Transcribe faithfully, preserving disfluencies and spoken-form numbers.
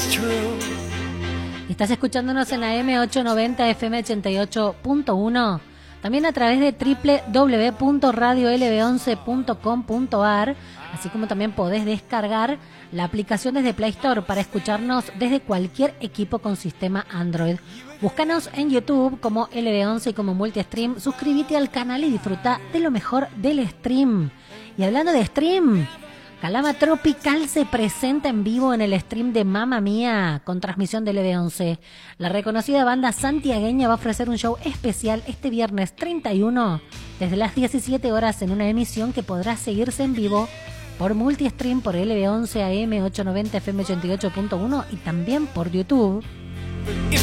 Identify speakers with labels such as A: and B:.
A: Estás escuchándonos en A M ochocientos noventa F M ochenta y ocho punto uno, también a través de doble u doble u doble u punto radio l b once punto com punto a r, así como también podés descargar la aplicación desde Play Store para escucharnos desde cualquier equipo con sistema Android. Búscanos en YouTube como L B once y como Multistream, suscríbete al canal y disfruta de lo mejor del stream. Y hablando de stream, Calama Tropical se presenta en vivo en el stream de Mamma Mía con transmisión de L B once. La reconocida banda santiagueña va a ofrecer un show especial este viernes treinta y uno desde las diecisiete horas en una emisión que podrá seguirse en vivo por Multistream, por L B once A M ochocientos noventa F M ochenta y ocho punto uno y también por YouTube.